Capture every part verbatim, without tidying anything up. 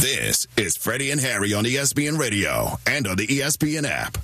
This is Freddie and Harry on E S P N Radio and on the E S P N app.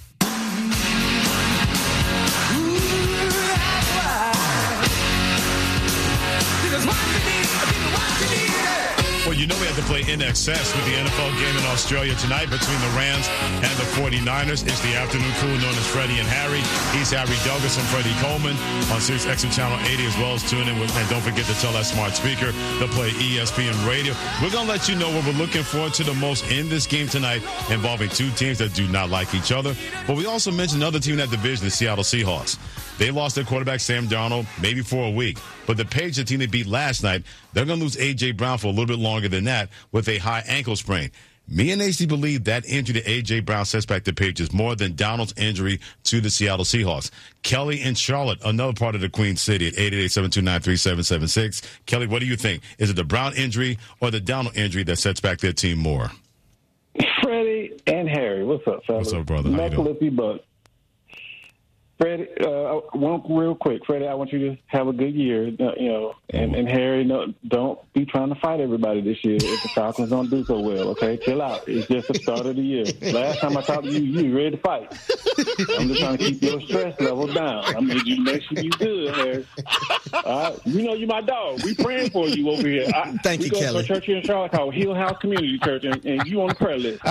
Well, you know we have to play In Excess with the N F L game in Australia tonight between the Rams and the forty-niners. It's the afternoon crew known as Freddie and Harry. He's Harry Douglas and Freddie Coleman on Sirius X M Channel eighty, as well as tune in with, and don't forget to tell that smart speaker to play E S P N Radio. We're going to let you know what we're looking forward to the most in this game tonight, involving two teams that do not like each other. But we also mentioned another team in that division, the Seattle Seahawks. They lost their quarterback, Sam Darnold, maybe for a week. But the Patriots, the team they beat last night, they're going to lose A J. Brown for a little bit longer than that with a high ankle sprain. Me and A C believe that injury to A J. Brown sets back the Patriots more than Donald's injury to the Seattle Seahawks. Kelly in Charlotte, another part of the Queen City, at eight eight eight, seven two nine, three seven seven six. Kelly, what do you think? Is it the Brown injury or the Donald injury that sets back their team more? Freddie and Harry, what's up, fellas? What's up, brother? How you doing? Buck. Freddie, uh, one real quick, Freddie, I want you to have a good year, you know, and, and Harry, no, don't be trying to fight everybody this year if the Falcons don't do so well, okay? Chill out. It's just the start of the year. Last time I talked to you, you were ready to fight. I'm just trying to keep your stress level down. I need you to make sure you're good, Harry. All right? You know you're my dog. We praying for you over here. I, Thank we you, go Kelly. to a church here in Charlotte called Hill House Community Church, and, and you on the prayer list.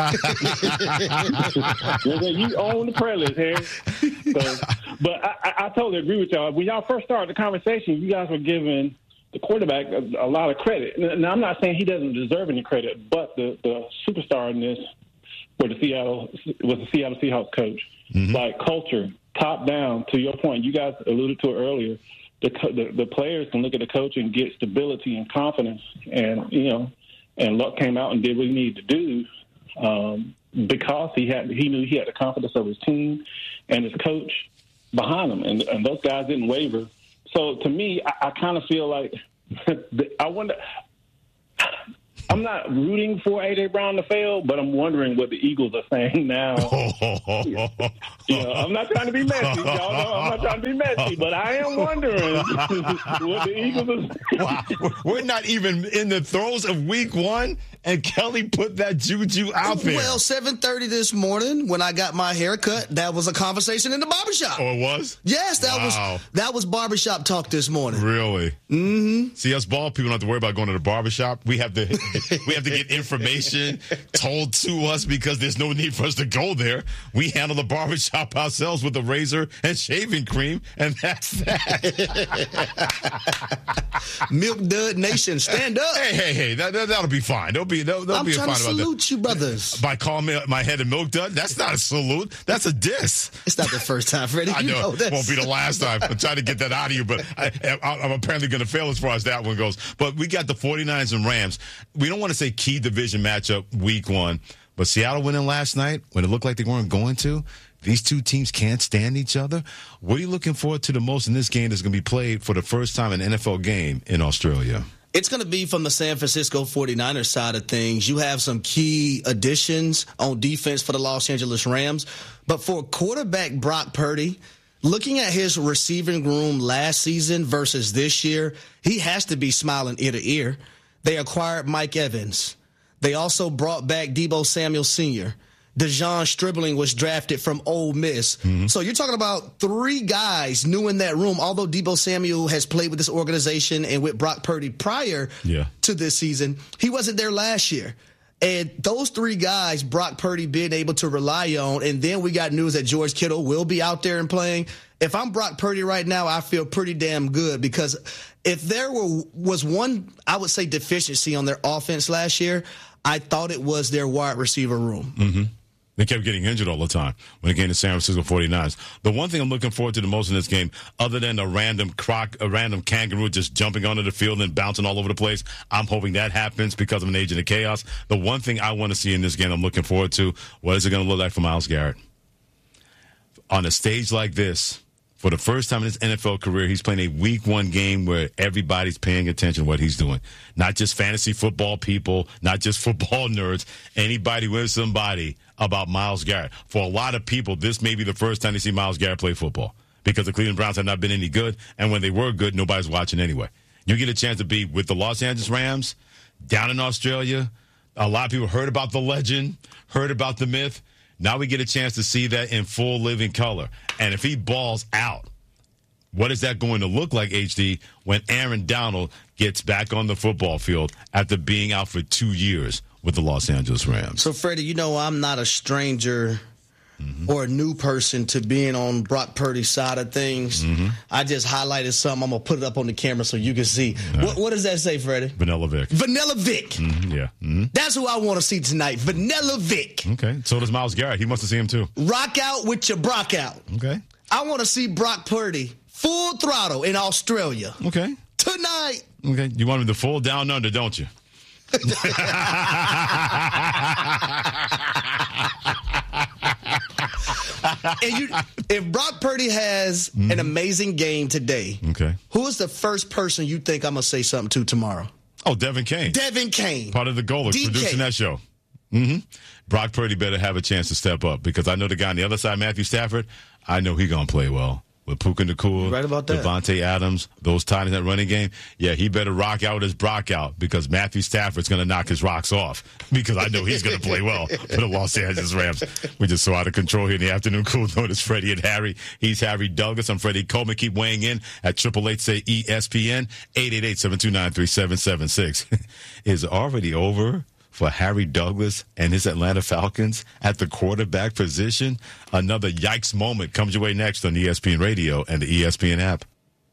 You own the prayer list, Harry. So, but I, I, I totally agree with y'all. When y'all first started the conversation, you guys were giving the quarterback a, a lot of credit. Now, I'm not saying he doesn't deserve any credit, but the, the superstar in this was the Seattle was the Seattle Seahawks coach. Mm-hmm. Like culture, top down. To your point, you guys alluded to it earlier. The, the the players can look at the coach and get stability and confidence, and you know, and Luck came out and did what he needed to do um, because he had he knew he had the confidence of his team and his coach behind him, and, and those guys didn't waver. So to me, I, I kind of feel like I wonder. I'm not rooting for A J. Brown to fail, but I'm wondering what the Eagles are saying now. You know, I'm not trying to be messy, y'all know I'm not trying to be messy, but I am wondering what the Eagles are saying. Wow. We're not even in the throes of week one, and Kelly put that juju out there. Well, seven thirty this morning when I got my hair cut, that was a conversation in the barbershop. Oh, it was? Yes, that wow. was that was barbershop talk this morning. Really? Mm-hmm. See, us bald people don't have to worry about going to the barbershop. We have to we have to get information told to us because there's no need for us to go there. We handle the barbershop ourselves with a razor and shaving cream, and that's that. Milk Dud Nation, stand up. Hey, hey, hey, that, that, that'll be fine. They'll be, they'll, they'll I'm be trying fine to about salute that. you, brothers. By calling me my head a milk dud? That's not a salute. That's a diss. It's not the first time, Freddie. I You know. know this. Won't be the last time. I'm trying to get that out of you, but I, I, I'm apparently going to fail as far as that one goes. But we got the forty-niners and Rams. We don't want to say key division matchup week one, but Seattle winning last night when it looked like they weren't going to. These two teams can't stand each other. What are you looking forward to the most in this game that's going to be played for the first time in an N F L game in Australia? It's going to be from the San Francisco forty-niners side of things. You have some key additions on defense for the Los Angeles Rams. But for quarterback Brock Purdy, looking at his receiving room last season versus this year, he has to be smiling ear to ear. They acquired Mike Evans. They also brought back Deebo Samuel Senior Dejon Stribling was drafted from Ole Miss. Mm-hmm. So you're talking about three guys new in that room, although Deebo Samuel has played with this organization and with Brock Purdy prior yeah. to this season. He wasn't there last year. And those three guys, Brock Purdy being able to rely on, and then we got news that George Kittle will be out there and playing. If I'm Brock Purdy right now, I feel pretty damn good because if there were was one, I would say, deficiency on their offense last year, I thought it was their wide receiver room. Mm-hmm. They kept getting injured all the time when it came to San Francisco forty-niners. The one thing I'm looking forward to the most in this game, other than a random croc, a random kangaroo just jumping onto the field and bouncing all over the place, I'm hoping that happens because of an agent of chaos. The one thing I want to see in this game I'm looking forward to, what is it going to look like for Myles Garrett? On a stage like this, for the first time in his N F L career, he's playing a week one game where everybody's paying attention to what he's doing. Not just fantasy football people, not just football nerds, anybody with somebody about Myles Garrett. For a lot of people, this may be the first time they see Myles Garrett play football because the Cleveland Browns have not been any good, and when they were good, nobody's watching anyway. You get a chance to be with the Los Angeles Rams, down in Australia, A lot of people heard about the legend, heard about the myth. Now we get a chance to see that in full living color. And if he balls out, what is that going to look like, H D, when Aaron Donald gets back on the football field after being out for two years with the Los Angeles Rams? So, Freddie, you know I'm not a stranger mm-hmm. or a new person to being on Brock Purdy's side of things. Mm-hmm. I just highlighted something. I'm going to put it up on the camera so you can see. Right. What, what does that say, Freddie? Vanilla Vic. Vanilla Vic. Mm-hmm. Yeah. Mm-hmm. That's who I want to see tonight, Vanilla Vic. Okay. So does Myles Garrett. He wants to see him, too. Rock out with your Brock out. Okay. I want to see Brock Purdy full throttle in Australia. Okay. Tonight. Okay. You want him to full down under, don't you? And you, if Brock Purdy has mm-hmm. an amazing game today, okay, who is the first person you think I'm going to say something to tomorrow? Oh, Devin Kane. Devin Kane. Part of the Goalers, D K. Producing that show. Mm-hmm. Brock Purdy better have a chance to step up because I know the guy on the other side, Matthew Stafford, I know he's going to play well. With Puka Nacua, right about that. Devontae Adams, those tight ends that running game, yeah, he better rock out his Brock out because Matthew Stafford's going to knock his rocks off because I know he's going to play well for the Los Angeles Rams. We just so out of control here in the afternoon. Cool, known as Freddie and Harry. He's Harry Douglas. I'm Freddie Coleman. Keep weighing in at triple eight say E S P N eight eight eight, seven two nine, three seven seven six. Is already over for Harry Douglas and his Atlanta Falcons at the quarterback position. Another yikes moment comes your way next on E S P N Radio and the E S P N app.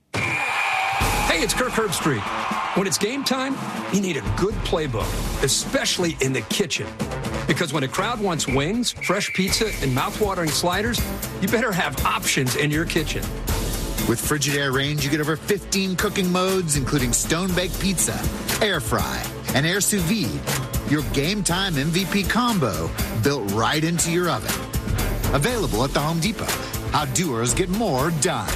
Hey, it's Kirk Herbstreit. When it's game time, you need a good playbook, especially in the kitchen. Because when a crowd wants wings, fresh pizza, and mouth-watering sliders, you better have options in your kitchen. With Frigidaire Range, you get over fifteen cooking modes, including stone-baked pizza, air fry, and air sous vide. Your game time M V P combo built right into your oven. Available at the Home Depot. How doers get more done.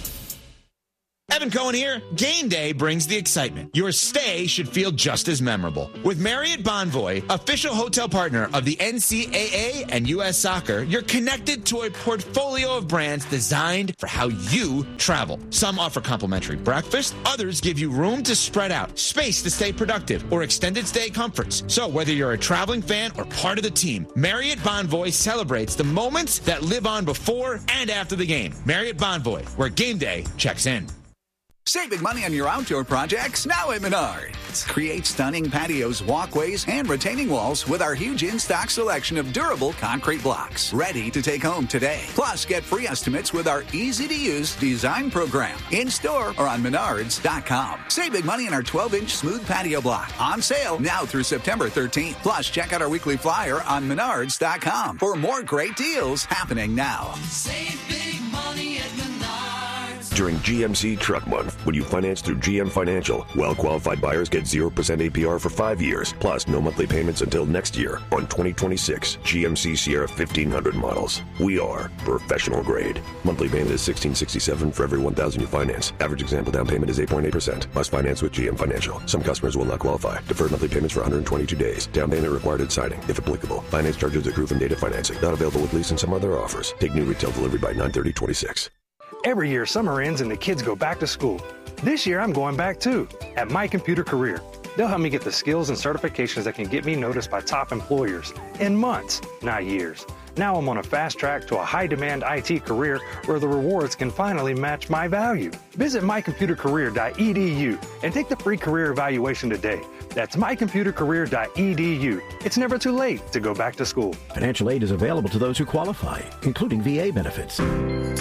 Evan Cohen here. Game day brings the excitement. Your stay should feel just as memorable. With Marriott Bonvoy, official hotel partner of the N C double A and U S Soccer, you're connected to a portfolio of brands designed for how you travel. Some offer complimentary breakfast, others give you room to spread out, space to stay productive, or extended stay comforts. So whether you're a traveling fan or part of the team, Marriott Bonvoy celebrates the moments that live on before and after the game. Marriott Bonvoy, where game day checks in. Save big money on your outdoor projects now at Menards. Create stunning patios, walkways, and retaining walls with our huge in-stock selection of durable concrete blocks. Ready to take home today. Plus, get free estimates with our easy-to-use design program. In-store or on Menards dot com. Save big money on our twelve-inch smooth patio block. On sale now through September thirteenth. Plus, check out our weekly flyer on Menards dot com for more great deals happening now. Save big money at Menards. During G M C Truck Month, when you finance through G M Financial, well-qualified buyers get zero percent A P R for five years, plus no monthly payments until next year on twenty twenty-six G M C Sierra fifteen hundred models. We are professional grade. Monthly payment is sixteen sixty-seven for every one thousand you finance. Average example down payment is eight point eight percent. Must finance with G M Financial. Some customers will not qualify. Deferred monthly payments for one hundred twenty-two days. Down payment required at signing, if applicable. Finance charges accrue from date of financing. Not available with lease and some other offers. Take new retail delivery by nine thirty twenty-six. Every year, summer ends and the kids go back to school. This year, I'm going back too, at My Computer Career. They'll help me get the skills and certifications that can get me noticed by top employers in months, not years. Now I'm on a fast track to a high-demand I T career where the rewards can finally match my value. Visit my computer career dot e d u and take the free career evaluation today. That's my computer career dot e d u. It's never too late to go back to school. Financial aid is available to those who qualify, including V A benefits.